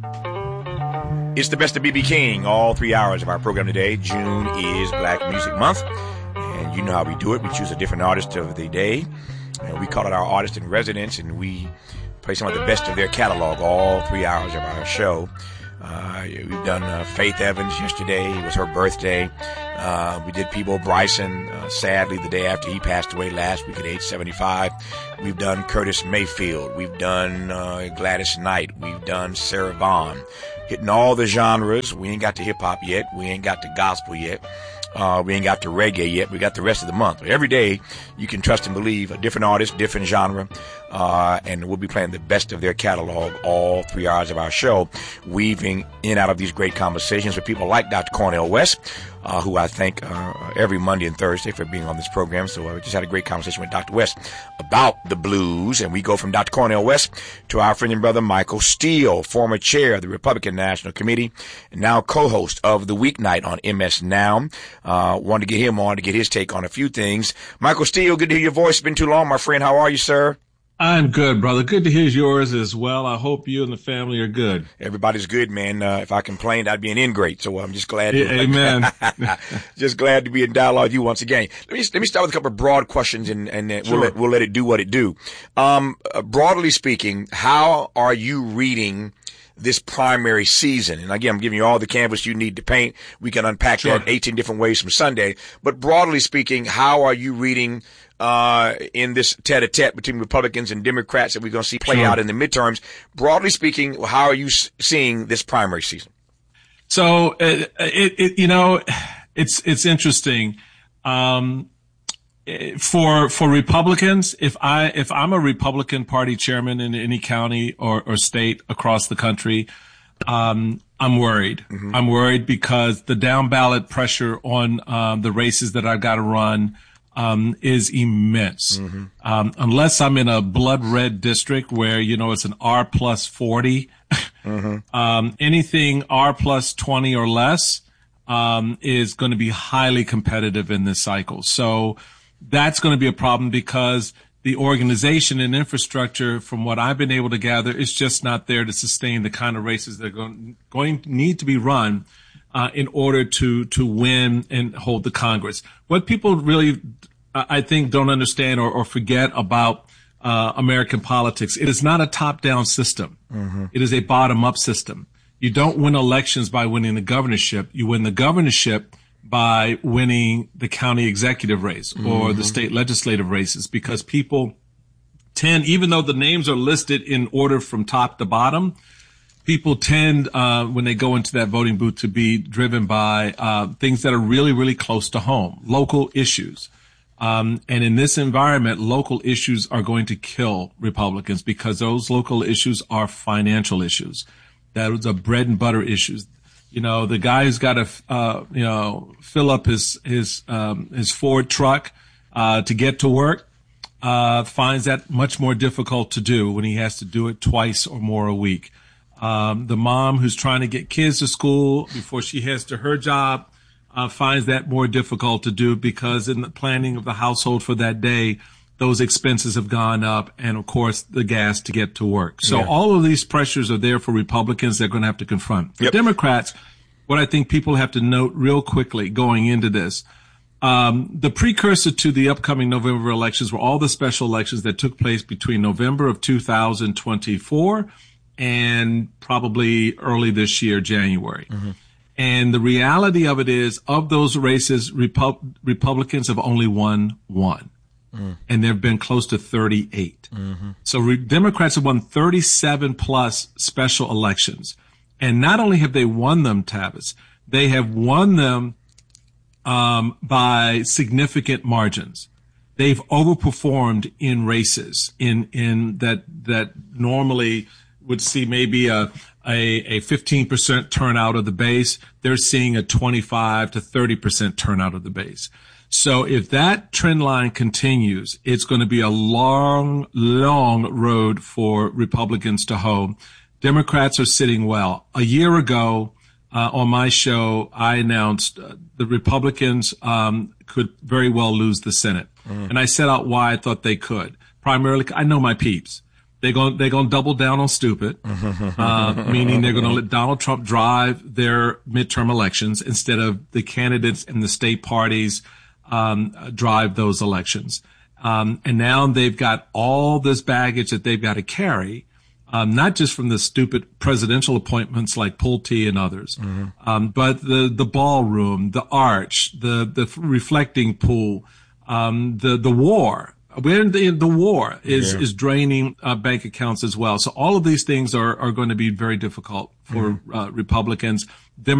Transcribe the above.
It's the best of B.B. King, all 3 hours of our program today. June is Black Music Month, and you know how we do it. We choose a different artist of the day, and we call it our artist in residence, and we play some of the best of their catalog all 3 hours of our show. We've done Faith Evans yesterday. It was her birthday. We did Peabo Bryson, sadly, the day after he passed away last week at age 75. We've done Curtis Mayfield. We've done Gladys Knight. We've done Sarah Vaughan. Hitting all the genres. We ain't got to hip-hop yet. We ain't got to gospel yet. We ain't got to reggae yet. We got the rest of the month. But every day, you can trust and believe a different artist, different genre, and we'll be playing the best of their catalog all 3 hours of our show, weaving in and out of these great conversations with people like Dr. Cornel West, who I thank every Monday and Thursday for being on this program. So we just had a great conversation with Dr. West about the blues, and we go from Dr. Cornel West to our friend and brother Michael Steele, former chair of the Republican National Committee, and now co-host of The Weeknight on MS Now. Wanted to get him on to get his take on a few things. Michael Steele, good to hear your voice. It's been too long, my friend. How are you, sir? I'm good, brother. Good to hear yours as well. I hope you and the family are good. Everybody's good, man. If I complained, I'd be an ingrate. So I'm just glad. Amen. Just glad to be in dialogue with you once again. Let me start with a couple of broad questions, and sure. we'll let it do what it do. Broadly speaking, how are you reading this primary season? And again, I'm giving you all the canvas you need to paint. We can unpack Sure. that 18 different ways from Sunday. But broadly speaking, how are you reading in this tete-a-tete between Republicans and Democrats that we're going to see play Sure. out in the midterms? Broadly speaking, how are you seeing this primary season? So, it's interesting. For Republicans, if I'm a Republican Party chairman in any county or state across the country, I'm worried. Mm-hmm. I'm worried because the down ballot pressure on the races that I've got to run is immense. Mm-hmm. Unless I'm in a blood red district where, it's an R plus 40, mm-hmm. Anything R plus 20 or less, is going to be highly competitive in this cycle. So that's going to be a problem because the organization and infrastructure, from what I've been able to gather, is just not there to sustain the kind of races that are going to need to be run in order to win and hold the Congress. What people really, I think, don't understand or forget about American politics, it is not a top-down system. Mm-hmm. It is a bottom-up system. You don't win elections by winning the governorship. You win the governorship by winning the county executive race or mm-hmm. the state legislative races, because people tend, even though the names are listed in order from top to bottom, people tend, when they go into that voting booth, to be driven by things that are really, really close to home, local issues. And in this environment, local issues are going to kill Republicans because those local issues are financial issues. Those are bread and butter issues. The guy who's got to, fill up his Ford truck, to get to work, finds that much more difficult to do when he has to do it twice or more a week. The mom who's trying to get kids to school before she heads to her job, finds that more difficult to do because in the planning of the household for that day, those expenses have gone up, and of course the gas to get to work. So all of these pressures are there for Republicans they're going to have to confront. For Democrats, what I think people have to note real quickly going into this, the precursor to the upcoming November elections were all the special elections that took place between November of 2024 and probably early this year, January. Mm-hmm. And the reality of it is, of those races, Republicans have only won one. And there have been close to 38. Mm-hmm. So Democrats have won 37 plus special elections. And not only have they won them, Tavis, they have won them by significant margins. They've overperformed in races in that normally would see maybe a 15% turnout of the base. They're seeing a 25 to 30% turnout of the base. So if that trend line continues, it's going to be a long, long road for Republicans to hoe. Democrats are sitting well. A year ago, on my show, I announced the Republicans could very well lose the Senate. And I set out why I thought they could. Primarily, I know my peeps. They're going to double down on stupid, meaning they're going to let Donald Trump drive their midterm elections instead of the candidates and the state parties drive those elections. And now they've got all this baggage that they've got to carry, not just from the stupid presidential appointments like Pulte and others, but the ballroom, the arch, the reflecting pool, the war. We're in the war is draining bank accounts as well. So all of these things are going to be very difficult for Republicans.